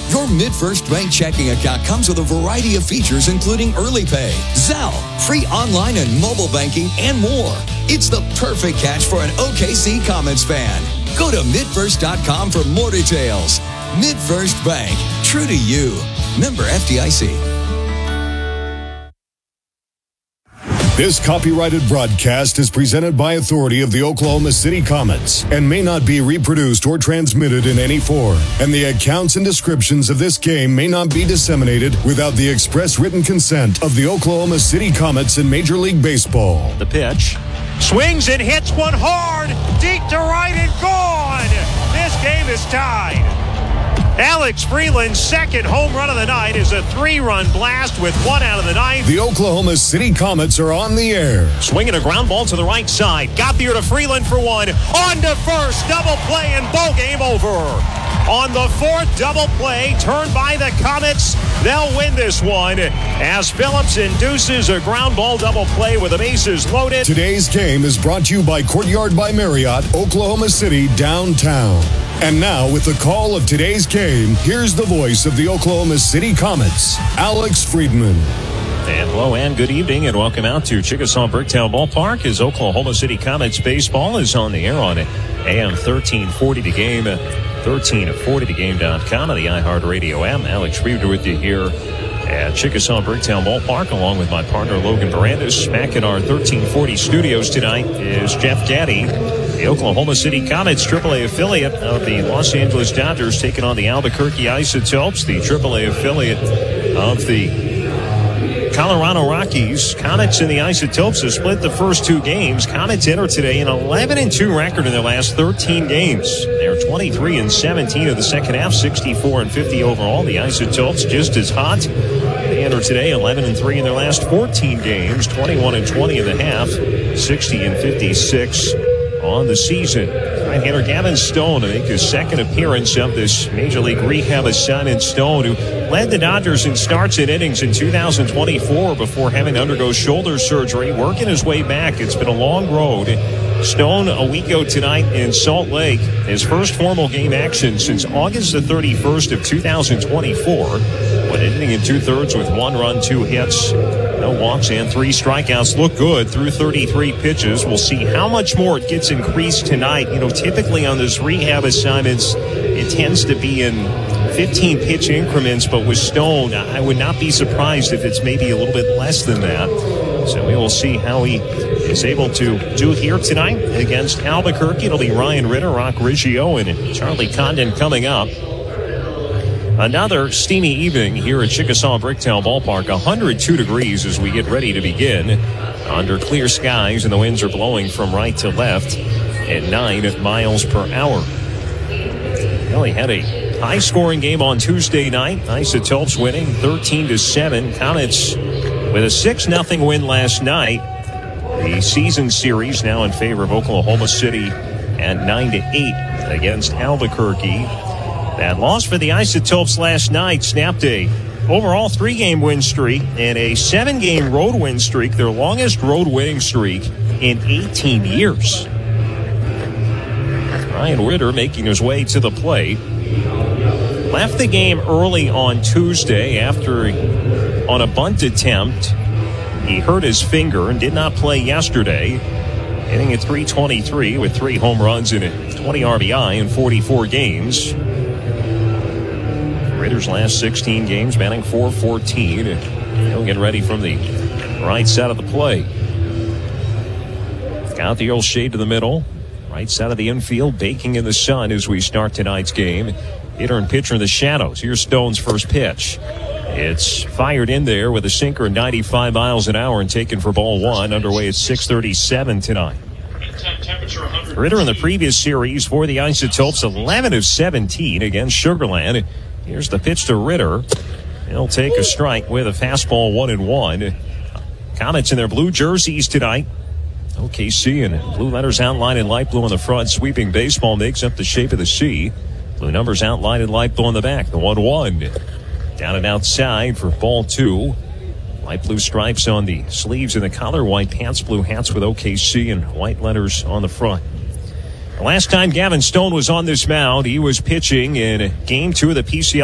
Your MidFirst Bank checking account comes with a variety of features, including early pay, Zelle, free online and mobile banking, and more. It's the perfect catch for an OKC Comets fan. Go to midfirst.com for more details. MidFirst Bank, true to you. Member FDIC. This copyrighted broadcast is presented by authority of the Oklahoma City Comets and may not be reproduced or transmitted in any form. And the accounts and descriptions of this game may not be disseminated without the express written consent of the Oklahoma City Comets and Major League Baseball. The pitch. Swings and hits one hard. Deep to right and gone. This game is tied. Alex Freeland's second home run of the night is a 3-run blast with 1 out of the ninth. The Oklahoma City Comets are on the air. Swinging a ground ball to the right side. Got there to Freeland for 1. On to first. Double play and ball game over. On the 4th double play, turned by the Comets. They'll win this one as Phillips induces a ground ball double play with the bases loaded. Today's game is brought to you by Courtyard by Marriott, Oklahoma City, downtown. And now, with the call of today's game, here's the voice of the Oklahoma City Comets, Alex Friedman. And hello and good evening and welcome out to Chickasaw Bricktown Ballpark as Oklahoma City Comets baseball is on the air on AM 1340 The Game, 1340thegame.com and the iHeartRadio app. Alex Friedman with you here at Chickasaw Bricktown Ballpark along with my partner Logan Barandis. Back in our 1340 studios tonight is Jeff Gaddy. The Oklahoma City Comets, AAA affiliate of the Los Angeles Dodgers, taking on the Albuquerque Isotopes, the AAA affiliate of the Colorado Rockies. Comets and the Isotopes have split the first 2 games. Comets enter today an 11-2 record in their last 13 games. They're 23-17 of the second half, 64-50 overall. The Isotopes just as hot. They enter today 11-3 in their last 14 games, 21-20 in the half, 60-56 on the season. Right-hander Gavin Stone to make his second appearance of this Major League Rehab assignment. Stone, who led the Dodgers in starts and innings in 2024 before having to undergo shoulder surgery, working his way back. It's been a long road. Stone, a week ago tonight in Salt Lake, his first formal game action since August the 31st of 2024, when ending in 2/3 with 1 run, 2 hits, no walks, and 3 strikeouts. Look good through 33 pitches. We'll see how much more it gets increased tonight. You know, typically on those rehab assignments, it tends to be in 15-pitch increments, but with Stone, I would not be surprised if it's maybe a little bit less than that. So we will see how he is able to do here tonight against Albuquerque. It'll be Ryan Ritter, Rock Riggio, and Charlie Condon coming up. Another steamy evening here at Chickasaw Bricktown Ballpark. 102 degrees as we get ready to begin under clear skies, and the winds are blowing from right to left at 9 miles per hour. Well, he had a high-scoring game on Tuesday night. Isotopes winning 13-7. Comets with a 6-0 win last night. The season series now in favor of Oklahoma City at 9-8 against Albuquerque. That loss for the Isotopes last night snapped a overall 3-game win streak and a 7-game road win streak, their longest road winning streak in 18 years. Ryan Ritter making his way to the plate. Left the game early on Tuesday after, on a bunt attempt, he hurt his finger and did not play yesterday. Hitting at .323 with 3 home runs and 20 RBI in 44 games. Raiders' last 16 games, batting .414. He'll get ready from the right side of the plate. Got the old shade to the middle. Right side of the infield, baking in the sun as we start tonight's game. Hitter and pitcher in the shadows. Here's Stone's first pitch. It's fired in there with a sinker at 95 miles an hour and taken for ball 1. Underway at 6:37 tonight. Ritter in the previous series for the Isotopes, 11 of 17 against Sugar Land. Here's the pitch to Ritter. He'll take a strike with a fastball 1-1. Comets in their blue jerseys tonight. OKC and blue letters outlined in light blue on the front. Sweeping baseball makes up the shape of the C. Blue numbers outlined in light blue on the back. The 1-1. Down and outside for ball 2. Light blue stripes on the sleeves and the collar. White pants, blue hats with OKC and white letters on the front. The last time Gavin Stone was on this mound, he was pitching in Game 2 of the PCL